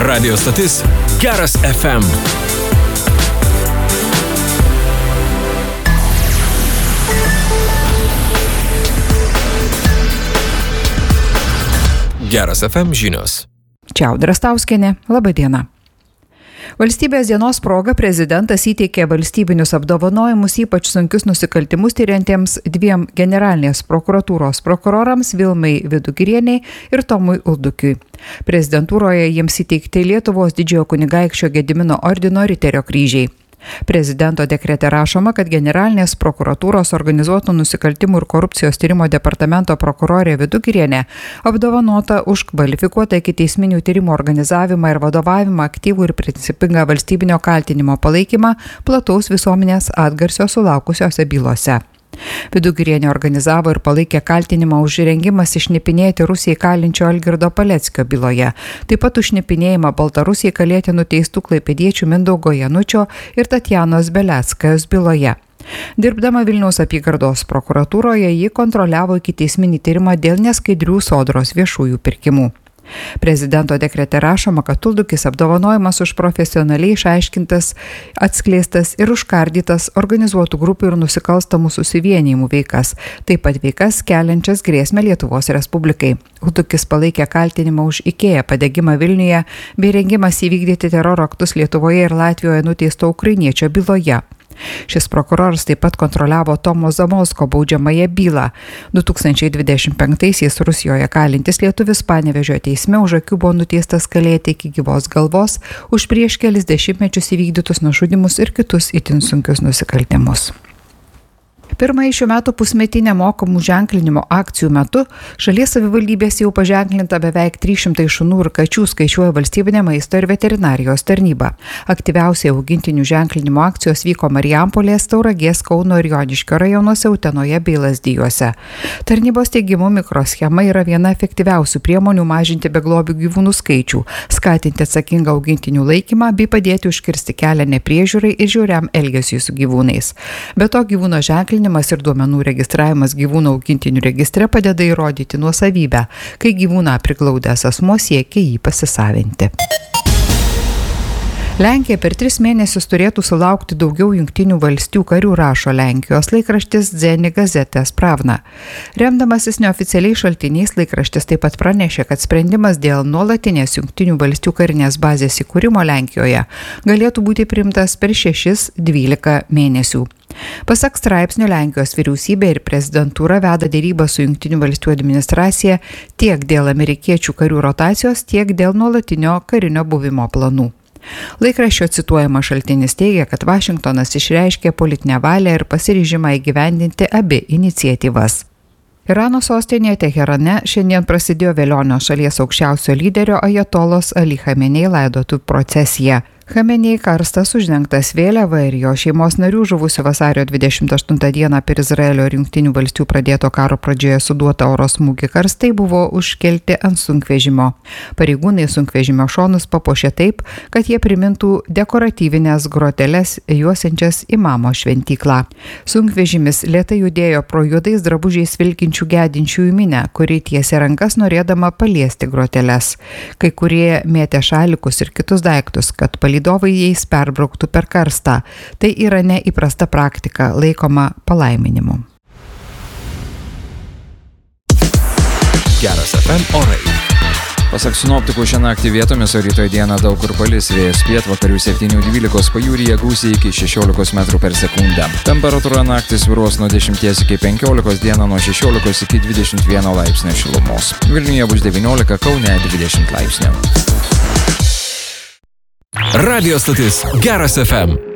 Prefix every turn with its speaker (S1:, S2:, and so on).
S1: Radio stotis Geras FM. Geras FM žinios.
S2: Čia Audra Stauskienė, laba diena. Valstybės dienos proga prezidentas įteikė valstybinius apdovanojimus ypač sunkius nusikaltimus tyriantiems dviem generalinės prokuratūros prokurorams Vilmai Vidugirienei ir Tomui Uldukiui. Prezidentūroje jiems įteikti Lietuvos didžiojo kunigaikščio Gedimino ordino riterio kryžiai. Prezidento dekrete rašoma, kad generalinės prokuratūros organizuotų nusikaltimų ir korupcijos tyrimo departamento prokurorė Vidugirienė apdovanota už kvalifikuotą ikiteisminių tyrimų organizavimą ir vadovavimą, aktyvų ir principingą valstybinio kaltinimo palaikymą plataus visuomenės atgarsio sulaukusiose bylose. Vidugirienė organizavo ir palaikė kaltinimą už rengimas išnipinėti Rusijai kalinčio Algirdo Paleckio byloje, taip pat už šnipinėjimą Baltarusijai kalėti nuteistų klaipėdiečių Mindaugo Janučio ir Tatjanos Beleckajos byloje. Dirbdama Vilniaus apygardos prokuratūroje, ji kontroliavo ikiteisminį tyrimą dėl neskaidrių Sodros viešųjų pirkimų. Prezidento dekrete rašoma, kad Uldukis apdovanojimas už profesionaliai išaiškintas, atskleistas ir užkardytas organizuotų grupių ir nusikalstamų susivienijimų veikas, taip pat veikas keliančias grėsmę Lietuvos Respublikai. Uldukis palaikė kaltinimą už IKEA padegimą Vilniuje bei rengimas įvykdyti teroro aktus Lietuvoje ir Latvijoje nuteisto ukrainiečio byloje. Šis prokuroras taip pat kontroliavo Tomo Zamolsko baudžiamąją bylą. 2025-aisiais Rusijoje kalintis lietuvis Panevėžio teisme už akių buvo nuteistas kalėti iki gyvos galvos už prieš kelis dešimtmečius įvykdytus nužudymus ir kitus itin sunkius nusikaltimus. Pirmąjį šių metų pusmetį nemokamų ženklinimo akcijų metu šalies savivaldybės jau paženklinta beveik 300 šunų ir kačių, skaičiuoja Valstybinė maisto ir veterinarijos tarnyba. Aktyviausiai augintinių ženklinimo akcijos vyko Marijampolės, Tauragės, Kauno ir Joniškio rajonuose, Utenoje bei Lazdijuose. Tarnybos teigimu mikroschema yra viena efektyviausių priemonių mažinti beglobių gyvūnų skaičių, skatinti atsakingą augintinių laikymą bei padėti užkirsti kelią nepriežiūrai ir žiauriam elgesiui su gyvūnais. Be to, gyvūno ženklinimas ir duomenų registravimas gyvūnų augintinių registre padeda įrodyti nuosavybę, kai gyvūną priglaudęs asmuo siekia jį pasisavinti. Lenkija per 3 mėnesius turėtų sulaukti daugiau Jungtinių valstijų karių, rašo Lenkijos laikraštis Dzeni Gazetės Pravna. Remdamasis neoficialiais šaltiniais, laikraštis taip pat pranešė, kad sprendimas dėl nuolatinės Jungtinių valstijų karinės bazės įkūrimo Lenkijoje galėtų būti priimtas per 6-12 mėnesių. Pasak straipsnio, Lenkijos vyriausybė ir prezidentūra veda dėrybą su Jungtinių valstijų administracija tiek dėl amerikiečių karių rotacijos, tiek dėl nuolatinio karinio buvimo planų. Laikraščio cituojama šaltinis teigia, kad Vašingtonas išreiškė politinę valią ir pasiryžimą įgyvendinti abi iniciatyvas. Irano sostinėje Teherane šiandien prasidėjo Velionio šalies aukščiausio lyderio ajatolos Ali Chamenei laidotuvių procesija. Chamenei karstas uždengtas vėliava ir jo šeimos narių žuvusių vasario 28 dieną per Izraelio ir Jungtinių valstijų pradėto karo pradžioje suduotą oro smūgį karstai buvo užkelti ant sunkvežimio. Pareigūnai sunkvežimio šonus papuošė taip, kad jie primintų dekoratyvinės groteles juosiančias imamo šventyklą. Sunkvežimis lėtai judėjo pro juodais drabužiais vilkinčių gedinčiųjų minią, kuri tiesė rankas norėdama paliesti groteles. Kai kurie mėtė šalikus ir kitus daiktus, kad palydovai jais perbrauktų per karstą. Tai yra neįprasta praktika, laikoma palaiminimu.
S1: Geras FM orai.
S3: Pasak sinoptikų, šią naktį vietomis, o rytoj dieną daug kur palis, vėjas pietvakarių 7-12, pajūryje gūsiai iki 16 metrų per sekundę. Temperatūra naktį svyruos nuo 10 iki 15, dieną nuo 16 iki 21 laipsnio šilumos. Vilniuje bus 19, Kaune 20 laipsnių.
S1: Radio stotis Geras FM.